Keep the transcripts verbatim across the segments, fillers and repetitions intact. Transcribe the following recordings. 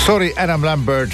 Sorry Adam Lambert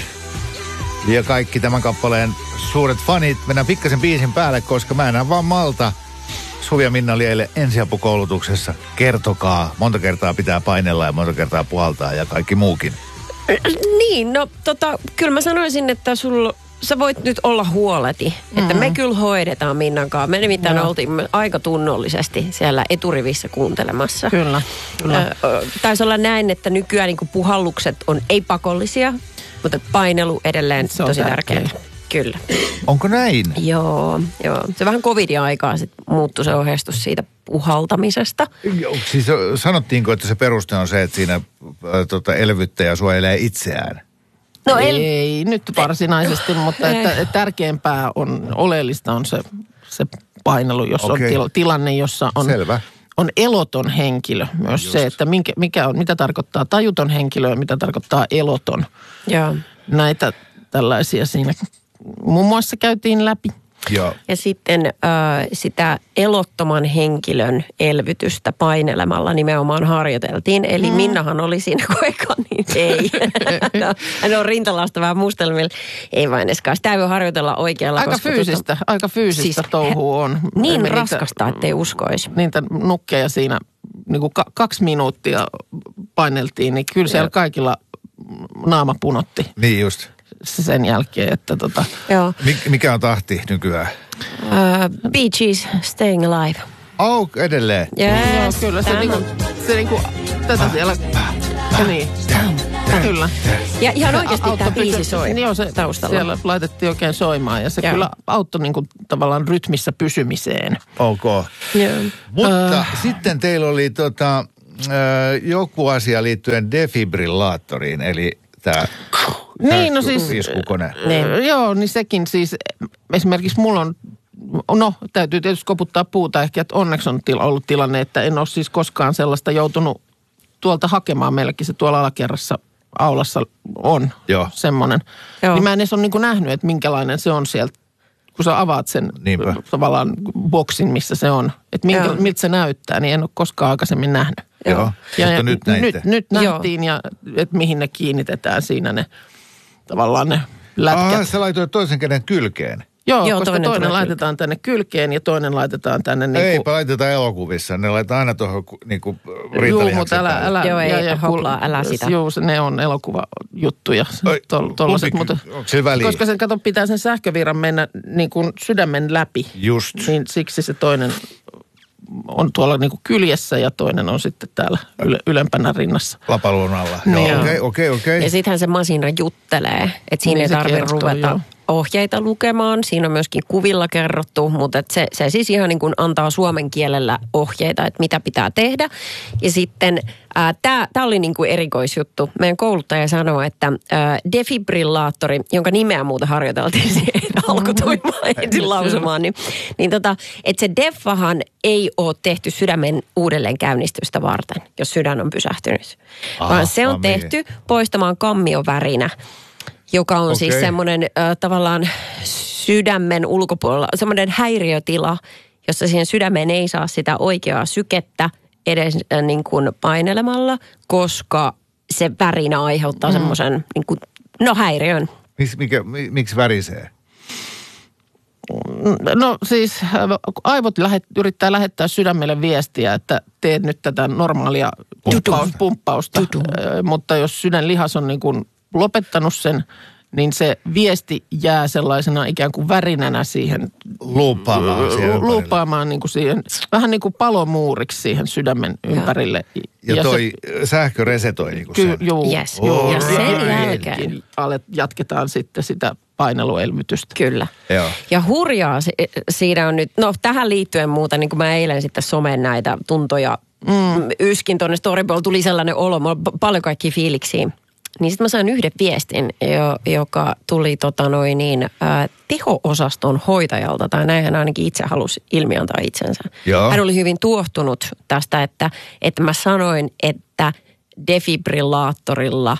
ja kaikki tämän kappaleen suuret fanit. Mennään pikkasen biisin päälle, koska mä enää vaan malta. Suvi ja Minna oli eilen ensiapukoulutuksessa. Kertokaa, monta kertaa pitää painella ja monta kertaa puhaltaa ja kaikki muukin. Niin, no tota, kyllä mä sanoisin, että sulla, sä voit nyt olla huoleti. Mm-hmm. Että me kyllä hoidetaan Minnankaan. Me nimittäin no. oltiin aika tunnollisesti siellä eturivissä kuuntelemassa. Kyllä, kyllä. Ö, taisi olla näin, että nykyään niin kuin puhallukset on ei-pakollisia, mutta painelu edelleen se tosi tärkeä. tärkeää. Kyllä. Onko näin? Joo, joo. Se vähän covidin aikaa sitten muuttui se ohjeistus siitä puhaltamisesta. Joo, siis sanottiinko, että se peruste on se, että siinä äh, tota, elvyttäjä suojelee itseään? No el... Ei nyt varsinaisesti, mutta että, että tärkeämpää on, oleellista on se, se painelu, jos okay. on til, tilanne, jossa on... Selvä. On eloton henkilö. Myös Just. se, että minkä, mikä on, mitä tarkoittaa tajuton henkilö ja mitä tarkoittaa eloton. Joo. Näitä tällaisia siinä muun muassa käytiin läpi. Joo. Ja sitten äh, sitä elottoman henkilön elvytystä painelemalla nimenomaan harjoiteltiin. Eli mm. Minnahan oli siinä koeka, niin ei. no, hän on rintalasta vähän mustelmilla. Ei vain eskaan. Sitä ei voi harjoitella oikealla. Aika fyysistä, tuota, aika fyysistä siis, touhua on. Niin Me raskasta, niitä, ettei uskoisi. Niitä nukkeja siinä niin kuin kaksi minuuttia paineltiin, niin kyllä siellä kaikilla naama punotti. Niin just. Sen jälkeen, että tota... Joo. Mik, mikä on tahti nykyään? Uh, Bee Gees, Staying Alive. Oh, edelleen? Yes, Joo, kyllä se niinku, se niinku, tätä siellä, ja niin, kyllä. Ja ihan oikeasti tämä biisi soi niin se taustalla. Siellä laitettiin oikein soimaan ja se Joo. kyllä auttoi niinku tavallaan rytmissä pysymiseen. Ok. Joo. Mutta uh. sitten teillä oli tota, uh, joku asia liittyen defibrillaattoriin, eli tämä... Niin, no siis, niin. joo, niin sekin siis, esimerkiksi mulla on, no täytyy tietysti koputtaa puuta ehkä, että onneksi on til, ollut tilanne, että en ole siis koskaan sellaista joutunut tuolta hakemaan. Meilläkin se tuolla alakerrassa aulassa on joo. semmoinen. Joo. Niin mä en edes ole niin kuin nähnyt, että minkälainen se on sieltä, kun sä avaat sen Niinpä. tavallaan boksin, missä se on. Että minkä, miltä se näyttää, niin en ole koskaan aikaisemmin nähnyt. Joo, joo. Ja, mutta ja nyt näitte. Nyt, nyt nähtiin ja että mihin ne kiinnitetään siinä ne tavallaan ne lätkät. Ah, sä laitoit toisen käden kylkeen. Joo, Joo koska toinen, toinen laitetaan tänne kylkeen ja toinen laitetaan tänne niin kuin... Eipä laitetaan elokuvissa, ne laitetaan aina tuohon niin kuin rintalihaksen. Joo, mutta älä, älä, Joo, ei, ja, ja, hoplaa, älä sitä. Joo, ne on elokuvajuttuja. Tol, tollaset, mutta, onko se väliin? Koska sen kato pitää sen sähkövirran mennä niin kuin sydämen läpi. Just. Niin siksi se toinen on tuolla niin kuin kyljessä ja toinen on sitten täällä yle, ylempänä rinnassa. Lapaluun alla. Okei, okei, okei. Ja sittenhän se masina juttelee, että siinä niin ei tarvitse ruveta jo. ohjeita lukemaan. Siinä on myöskin kuvilla kerrottu, mutta se, se siis ihan niin kuin antaa suomen kielellä ohjeita, että mitä pitää tehdä. Ja sitten tämä oli niin kuin erikoisjuttu. Meidän kouluttaja sanoi, että ää, defibrillaattori, jonka nimeä muuten harjoiteltiin siihen alkutuimaan ensin lausumaan, niin, niin tota, että se defahan ei ole tehty sydämen uudelleenkäynnistystä varten, jos sydän on pysähtynyt. Aha, vaan se on tehty mihin? poistamaan kammiovärinä, joka on okay. siis semmoinen äh, tavallaan sydämen ulkopuolella, semmoinen häiriötila, jossa siihen sydämeen ei saa sitä oikeaa sykettä edes äh, niin kuin painelemalla, koska se värinä aiheuttaa mm. semmoisen niin kuin, no häiriön. Miks, mikä, miksi värisee? No siis aivot lähet, yrittää lähettää sydämelle viestiä, että teet nyt tätä normaalia pumppaus, pumppausta, mutta jos sydänlihas on niin kuin lopettanut sen, niin se viesti jää sellaisena ikään kuin värinänä siihen. Luuppaamaan siihen Luuppaamaan niin kuin siihen, vähän niin kuin palomuuriksi siihen sydämen ympärille. Ja, ja toi se, sähkö resetoi niin kuin sen. Ky, juu, yes. juu, ja sen jälkeen jatketaan sitten sitä paineluelvytystä. Kyllä. Joo. Ja hurjaa siinä on nyt, no tähän liittyen muuta, niin kuin mä eilen sitten somen näitä tuntoja mm. yskin tuonne Storybowl, tuli sellainen olo, mulla on paljon kaikkia fiiliksiä. Niin sitten mä sain yhden viestin, jo, joka tuli tota noin niin, ä, teho-osaston hoitajalta, tai näin hän ainakin itse halusi ilmiantaa itsensä. Joo. Hän oli hyvin tuohtunut tästä, että, että mä sanoin, että defibrillaattorilla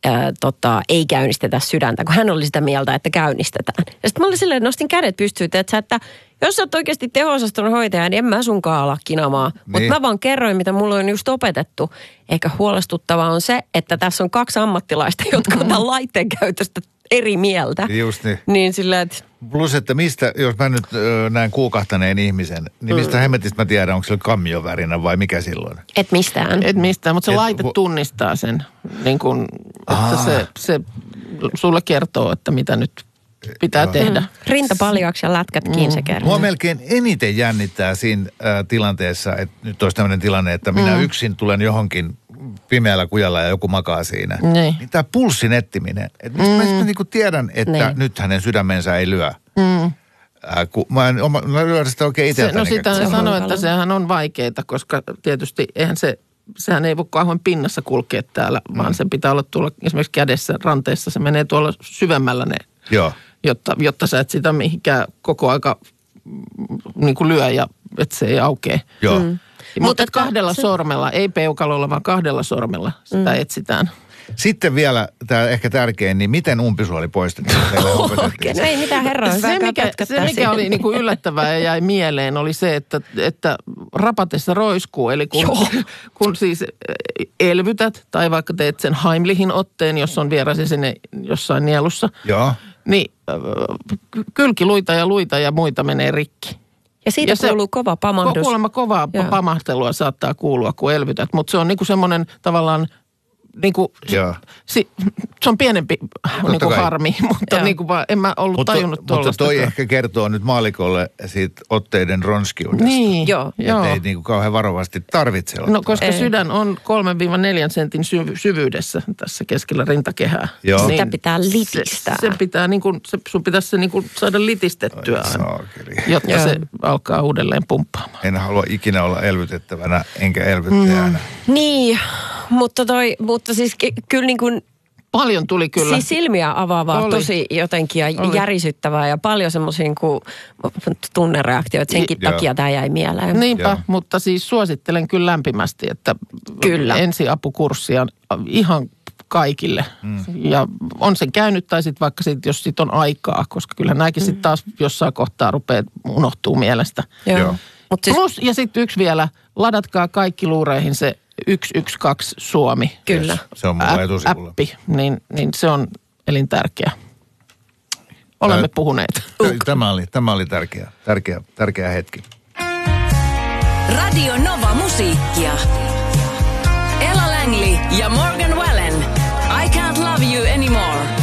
ää, tota, ei käynnistetä sydäntä, kun hän oli sitä mieltä, että käynnistetään. Ja sitten mä olin silleen, nostin kädet pystyyn, että, että jos sä oot oikeasti teho-osaston hoitaja, niin en mä sunkaan ala kinamaan. Niin. Mutta mä vaan kerroin, mitä mulla on just opetettu. Eikä huolestuttavaa on se, että tässä on kaksi ammattilaista, jotka on tämän laitteen käytöstä eri mieltä. Just niin. Niin sillä, että... Plus, että mistä, jos mä nyt ö, näen kuukahtaneen ihmisen, niin mistä mm. hemmetistä mä tiedän, onko se kammion värinä vai mikä silloin? Et mistään. Et mistään, mutta se Et, laite hu- tunnistaa sen, niin kun, että se, se sulle kertoo, että mitä nyt pitää Joo. tehdä. Mm. Rinta paljaksi ja lätkät kiinni mm. se kertoo. Mua melkein eniten jännittää siinä äh, tilanteessa, että nyt olisi tämmöinen tilanne, että minä mm. yksin tulen johonkin pimeällä kujalla ja joku makaa siinä. Niin, niin tämä pulssin etsiminen. Että mistä mm. mä niinku tiedän, että niin. nyt hänen sydämensä ei lyö. Mm. Äh, kun mä en oma, mä lyödä sitä oikein itseltäni. No sitä hän sanoi, että sehän on vaikeaa, koska tietysti eihän se, sehän ei voi kauhean pinnassa kulkea täällä, mm. vaan sen pitää olla tuolla esimerkiksi kädessä, ranteessa. Se menee tuolla syvemmällä ne, Joo. Jotta, jotta sä et sitä mihinkään koko aika niin kuin lyö ja että se ei aukee. Joo. Mm. Mutta et kahdella se... sormella, ei peukalolla, vaan kahdella sormella sitä mm. etsitään. Sitten vielä tämä ehkä tärkein, niin miten umpisuoli poistettiin? Okei, no ei mitään herraa. Se, mikä, se, mikä oli niin kuin yllättävää ja jäi mieleen, oli se, että, että rapatessa roiskuu. Eli kun, kun siis elvytät tai vaikka teet sen Heimlichin otteen, jos on vierasi sinne jossain nielussa, Joo. niin kylkiluita ja luita ja muita menee rikki. Ja siitä ja kuuluu se, kova pamahdus. Kuulemma kovaa Joo. pamahtelua saattaa kuulua, kun elvytät, mutta se on niinku semmoinen tavallaan, niinku, si, se on pienempi niinku harmi, mutta niinku vaan, en mä ollut mutta, tajunnut tuollaista. Mutta toi ehkä kertoo nyt maalikolle siitä otteiden ronskiudesta. Niin, joo. Että ei niinku kauhean varovasti tarvitse ottaa. No koska ei. Sydän on kolmesta neljään sentin syv- syvyydessä tässä keskellä rintakehää. Joo. Sitä pitää litistää. Se, se pitää niinku, se, sun pitäisi se niinku saada litistettyä aina, jotta joo. se alkaa uudelleen pumppaamaan. En halua ikinä olla elvytettävänä, enkä elvyttäjänä. Mm. Niin, mutta toi, mutta siis kyllä niin kuin... Paljon tuli kyllä. Siis silmiä avaavaa, Oli. tosi jotenkin ja Oli. järisyttävää ja paljon semmoisia kuin tunnereaktioita. Senkin I, takia joo. tämä jäi mieleen. Niinpä, joo. mutta siis suosittelen kyllä lämpimästi, että kyllä. ensiapukurssia ihan kaikille. Mm. Ja on sen käynyt tai sitten vaikka sit, jos sit on aikaa, koska kyllä nämäkin mm. sitten taas jossain kohtaa rupeaa unohtuu mielestä. Joo. Joo. Mut siis, plus ja sitten yksi vielä, ladatkaa kaikki luureihin se yksi yksi kaksi Suomi. Kyllä. Yes, se on mulla etusivulla. Appi, niin, niin se on elintärkeä. Olemme Tää, puhuneet. Tämä oli, tämä oli tärkeä, tärkeä, tärkeä hetki. Radio Nova Musiikkia. Ella Langley ja Morgan Wallen. I can't love you anymore.